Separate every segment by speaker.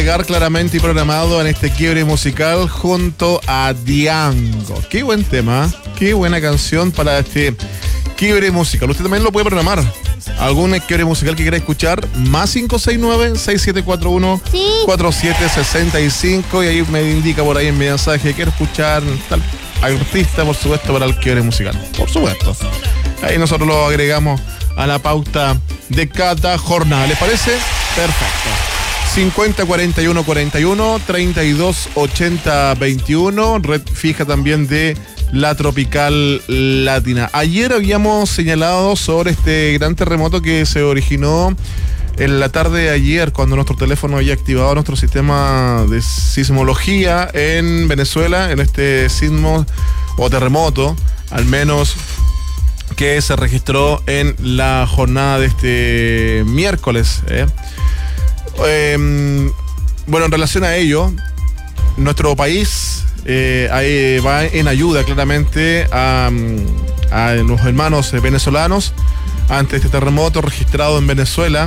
Speaker 1: Llegar claramente y programado en este quiebre musical junto a Diango. Qué buen tema, qué buena canción para este quiebre musical. Usted también lo puede programar. ¿Algún quiebre musical que quiera escuchar? Más 569-6741-4765 y ahí me indica por ahí en mi mensaje, quiero escuchar tal artista, por supuesto, para el quiebre musical. Por supuesto. Ahí nosotros lo agregamos a la pauta de cada jornada. ¿Les parece? Perfecto. 50 41 41 32 80 21, red fija también de la Tropical Latina. Ayer habíamos señalado sobre este gran terremoto que se originó en la tarde de ayer, cuando nuestro teléfono había activado nuestro sistema de sismología en Venezuela, en este sismo o terremoto, al menos que se registró en la jornada de este miércoles. Bueno, en relación a ello, nuestro país va en ayuda claramente a los hermanos venezolanos ante este terremoto registrado en Venezuela.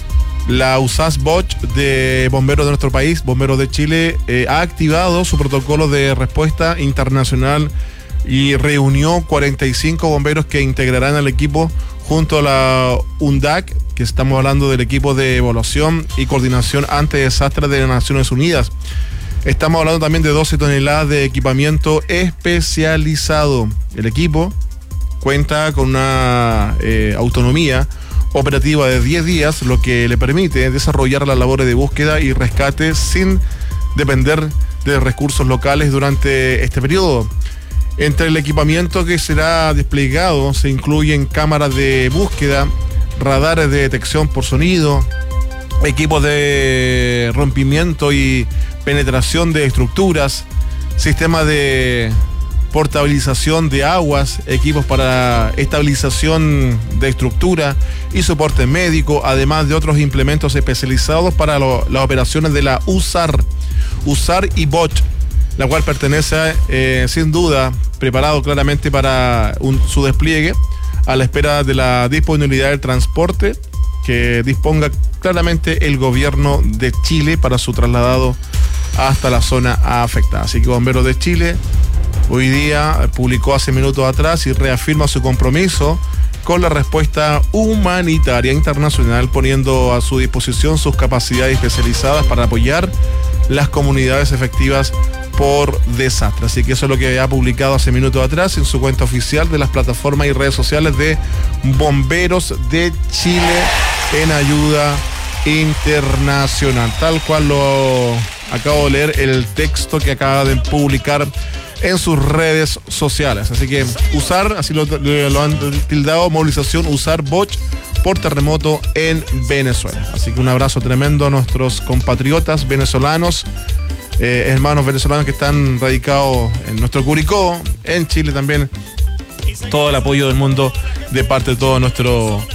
Speaker 1: La USASBOCH de bomberos de nuestro país, bomberos de Chile, ha activado su protocolo de respuesta internacional y reunió 45 bomberos que integrarán al equipo junto a la UNDAC, que estamos hablando del equipo de evaluación y coordinación ante desastres de las Naciones Unidas. Estamos hablando también de 12 toneladas de equipamiento especializado. El equipo cuenta con una autonomía operativa de 10 días, lo que le permite desarrollar las labores de búsqueda y rescate sin depender de recursos locales durante este periodo. Entre el equipamiento que será desplegado se incluyen cámaras de búsqueda, radares de detección por sonido, equipos de rompimiento y penetración de estructuras, sistemas de portabilización de aguas, equipos para estabilización de estructura y soporte médico, además de otros implementos especializados para las operaciones de la USAR y BOCH, la cual pertenece sin duda, preparado claramente para su despliegue, a la espera de la disponibilidad del transporte que disponga claramente el gobierno de Chile para su trasladado hasta la zona afectada. Así que Bomberos de Chile hoy día publicó hace minutos atrás y reafirma su compromiso con la respuesta humanitaria internacional, poniendo a su disposición sus capacidades especializadas para apoyar las comunidades efectivas por desastre. Así que eso es lo que ha publicado hace minutos atrás en su cuenta oficial de las plataformas y redes sociales de Bomberos de Chile en ayuda internacional. Tal cual lo acabo de leer el texto que acaba de publicar en sus redes sociales. Así que USAR, así lo han tildado, movilización USAR BOCH por terremoto en Venezuela. Así que un abrazo tremendo a nuestros compatriotas venezolanos, hermanos venezolanos que están radicados en nuestro Curicó, en Chile también. Todo el apoyo del mundo de parte de todo nuestro